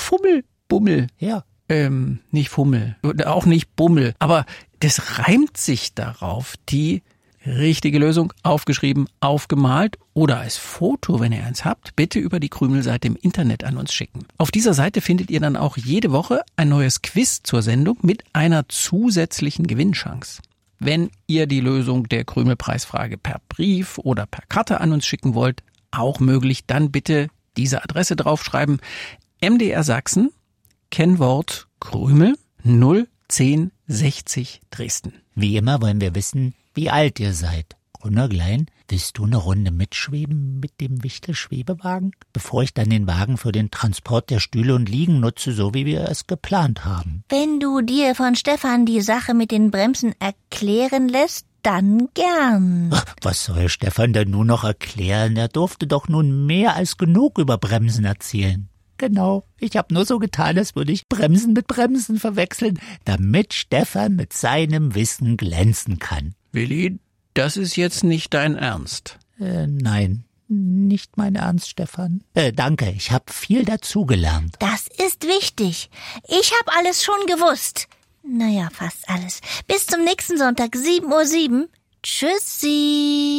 Bummel. Ja. Nicht Fummel, auch nicht Bummel, aber das reimt sich darauf, die richtige Lösung aufgeschrieben, aufgemalt oder als Foto, wenn ihr eins habt, bitte über die Krümel-Seite im Internet an uns schicken. Auf dieser Seite findet ihr dann auch jede Woche ein neues Quiz zur Sendung mit einer zusätzlichen Gewinnchance. Wenn ihr die Lösung der Krümel-Preisfrage per Brief oder per Karte an uns schicken wollt, auch möglich, dann bitte diese Adresse draufschreiben. MDR Sachsen, Kennwort Krümel 01060 Dresden. Wie immer wollen wir wissen, wie alt ihr seid. Gunnar Klein, willst du eine Runde mitschweben mit dem Wichtel-Schwebewagen? Bevor ich dann den Wagen für den Transport der Stühle und Liegen nutze, so wie wir es geplant haben. Wenn du dir von Stefan die Sache mit den Bremsen erklären lässt, dann gern. Was soll Stefan denn nur noch erklären? Er durfte doch nun mehr als genug über Bremsen erzählen. Genau, ich habe nur so getan, als würde ich Bremsen mit Bremsen verwechseln, damit Stefan mit seinem Wissen glänzen kann. Willi, das ist jetzt nicht dein Ernst. Nein, nicht mein Ernst, Stefan. Danke, ich habe viel dazugelernt. Das ist wichtig. Ich habe alles schon gewusst. Naja, fast alles. Bis zum nächsten Sonntag, 7:07 Uhr. Tschüssi.